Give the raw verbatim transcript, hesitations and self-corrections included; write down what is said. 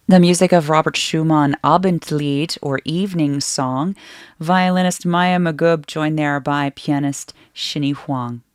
The music of Robert Schumann, Abendlied, or Evening Song. Violinist Maya Magub, joined there by pianist Shinny Huang.